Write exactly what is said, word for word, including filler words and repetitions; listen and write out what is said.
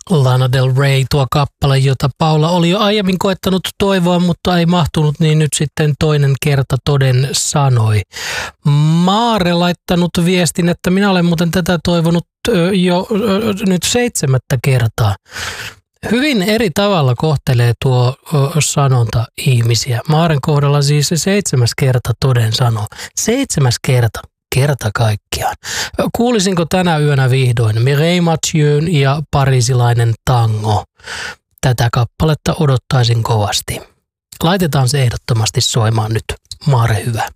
Lana Del Rey, tuo kappale, jota Paula oli jo aiemmin koettanut toivoa, mutta ei mahtunut, niin nyt sitten toinen kerta toden sanoi. Maare laittanut viestin, että minä olen muuten tätä toivonut jo nyt seitsemättä kertaa. Hyvin eri tavalla kohtelee tuo sanonta ihmisiä. Maaren kohdalla siis se seitsemäs kerta toden sanoo. Seitsemäs kerta. Kerta kaikkiaan. Kuulisinko tänä yönä vihdoin Mireille Mathieu'n ja Pariisilainen tango? Tätä kappaletta odottaisin kovasti. Laitetaan se ehdottomasti soimaan nyt. Maare, hyvä.